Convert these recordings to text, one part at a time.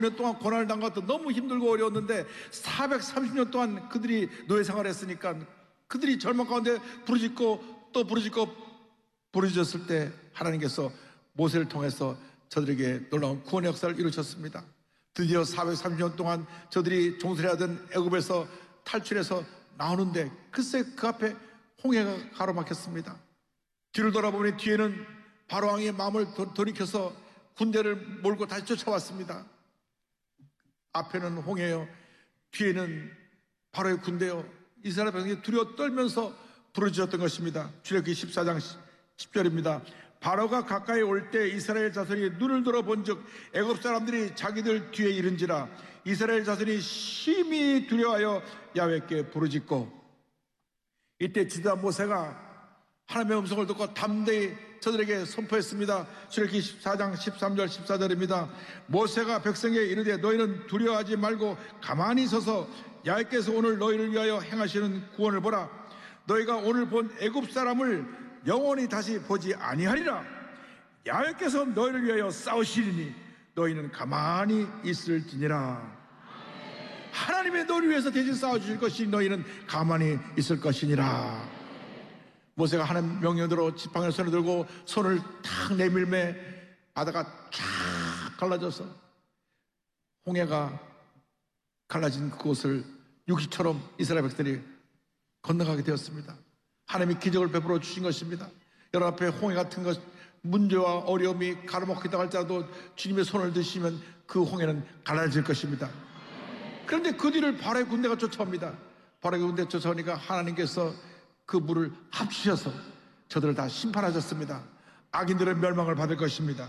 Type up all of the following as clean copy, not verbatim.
년 동안 고난을 당했던 너무 힘들고 어려웠는데 430년 동안 그들이 노예 생활했으니까 그들이 절망 가운데 부르짖고 또 부르짖고 부르짖었을 때 하나님께서 모세를 통해서 저들에게 놀라운 구원의 역사를 이루셨습니다. 드디어 430년 동안 저들이 종살이하던 애굽에서 탈출해서 나오는데 글쎄 그 앞에 홍해가 가로막혔습니다. 뒤를 돌아보니 뒤에는 바로왕의 마음을 돌이켜서 군대를 몰고 다시 쫓아왔습니다. 앞에는 홍해요, 뒤에는 바로의 군대요. 이스라엘 백성이 두려워 떨면서 부르짖었던 것입니다. 출애굽기 14장 10절입니다. 바로가 가까이 올 때 이스라엘 자손이 눈을 들어본 즉 애굽 사람들이 자기들 뒤에 이른지라 이스라엘 자손이 심히 두려워하여 야훼께 부르짖고, 이때 지도자 모세가 하나님의 음성을 듣고 담대히 저들에게 선포했습니다. 출애굽기 14장 13절 14절입니다. 모세가 백성에게 이르되 너희는 두려워하지 말고 가만히 서서 야훼께서 오늘 너희를 위하여 행하시는 구원을 보라. 너희가 오늘 본 애굽 사람을 영원히 다시 보지 아니하리라. 야훼께서 너희를 위하여 싸우시리니 너희는 가만히 있을지니라. 하나님의 너희를 위해서 대신 싸워주실 것이 너희는 가만히 있을 것이니라. 모세가 하나님 명령대로 지팡이를 손에 들고 손을 탁 내밀매 바다가 쫙 갈라져서 홍해가 갈라진 그곳을 육지처럼 이스라엘 백성들이 건너가게 되었습니다. 하나님이 기적을 베풀어 주신 것입니다. 여러분 앞에 홍해 같은 것, 문제와 어려움이 가로막히다 할지라도 주님의 손을 드시면 그 홍해는 갈라질 것입니다. 그런데 그 뒤를 바로의 군대가 쫓아옵니다. 바로의 군대가 쫓아오니까 하나님께서 그 물을 합치셔서 저들을 다 심판하셨습니다. 악인들은 멸망을 받을 것입니다.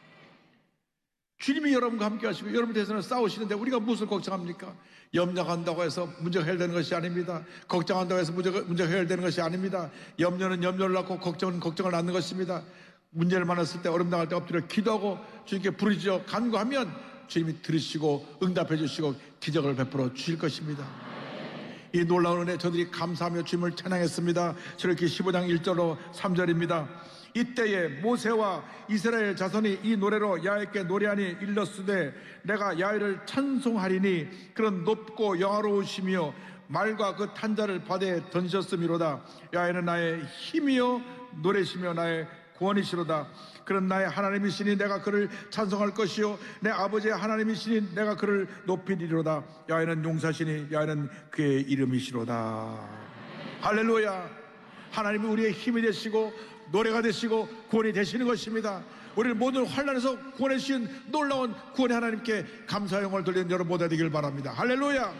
주님이 여러분과 함께 하시고 여러분 대해서는 싸우시는데 우리가 무엇을 걱정합니까? 염려한다고 해서 문제가 해결되는 것이 아닙니다. 걱정한다고 해서 문제가 해결되는 것이 아닙니다. 염려는 염려를 낳고 걱정은 걱정을 낳는 것입니다. 문제를 만났을 때 어려움 당할 때 엎드려 기도하고 주님께 부르짖어 간구하면 주님이 들으시고 응답해 주시고 기적을 베풀어 주실 것입니다. 이 놀라운 은혜 저들이 감사하며 주님을 찬양했습니다. 출애굽기 15장 1절로 3절입니다. 이때에 모세와 이스라엘 자손이 이 노래로 야훼께 노래하니 일렀으되 내가 야훼를 찬송하리니 그런 높고 영화로우시며 말과 그 탄자를 바다에 던지셨음이로다. 야훼는 나의 힘이요 노래시며 나의 구원이시로다. 그런 나의 하나님이시니 내가 그를 찬송할 것이요 내 아버지의 하나님이시니 내가 그를 높이리로다. 야훼는 용사시니 야훼는 그의 이름이시로다. 할렐루야. 하나님이 우리의 힘이 되시고 노래가 되시고 구원이 되시는 것입니다. 우리를 모든 환난에서 구원해 주신 놀라운 구원의 하나님께 감사의 영광을 돌리는 여러분 모두 되길 바랍니다. 할렐루야.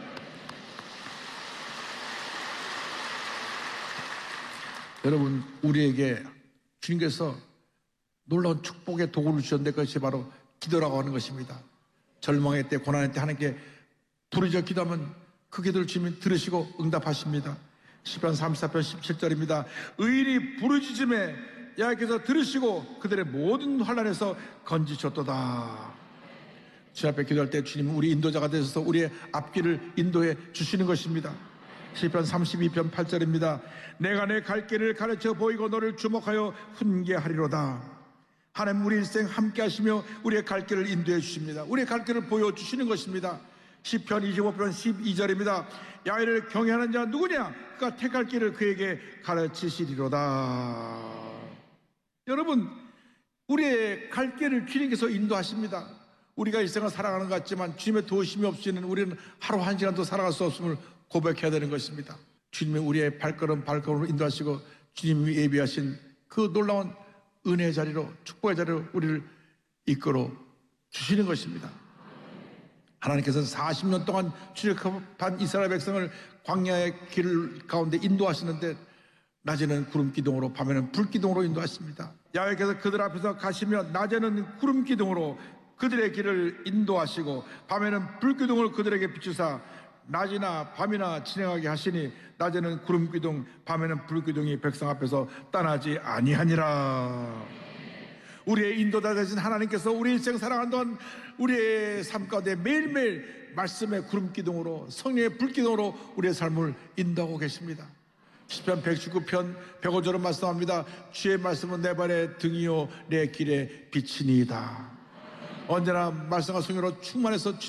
여러분 우리에게 주님께서 놀라운 축복의 도구를 주셨는데 그것이 바로 기도라고 하는 것입니다. 절망의 때 고난의 때 하나님께 부르짖어 기도하면 그 기도를 주님이 들으시고 응답하십니다. 시편 34편 17절입니다. 의인이 부르짖음에 야훼께서 들으시고 그들의 모든 환난에서 건지셨도다. 주님 앞에 기도할 때 주님은 우리 인도자가 되셔서 우리의 앞길을 인도해 주시는 것입니다. 시편 32편 8절입니다. 내가 내 갈 길을 가르쳐 보이고 너를 주목하여 훈계하리로다. 하나님 우리 일생 함께 하시며 우리의 갈 길을 인도해 주십니다. 우리의 갈 길을 보여주시는 것입니다. 시편 25편 12절입니다. 야훼를 경외하는 자 누구냐? 그가 택할 길을 그에게 가르치시리로다. 여러분 우리의 갈 길을 주님께서 인도하십니다. 우리가 일생을 살아가는 것 같지만 주님의 도우심이 없이는 우리는 하루 한 시간도 살아갈 수 없음을 고백해야 되는 것입니다. 주님이 우리의 발걸음으로 인도하시고 주님이 예비하신 그 놀라운 은혜의 자리로 축복의 자리로 우리를 이끌어 주시는 것입니다. 하나님께서는 40년 동안 출애굽한 이스라엘 백성을 광야의 길 가운데 인도하시는데 낮에는 구름 기둥으로 밤에는 불 기둥으로 인도하십니다. 야훼께서 그들 앞에서 가시며 낮에는 구름 기둥으로 그들의 길을 인도하시고 밤에는 불 기둥을 그들에게 비추사 낮이나 밤이나 진행하게 하시니 낮에는 구름 기둥 밤에는 불 기둥이 백성 앞에서 떠나지 아니하니라. 우리의 인도자 되신 하나님께서 우리 일생 살아가는 동안 우리의 삶 가운데 매일매일 말씀의 구름 기둥으로 성령의 불 기둥으로 우리의 삶을 인도하고 계십니다. 시편 119편 105절은 말씀합니다. 주의 말씀은 내 발의 등이요 내 길의 빛이니이다. 언제나 말씀과 성령으로 충만해서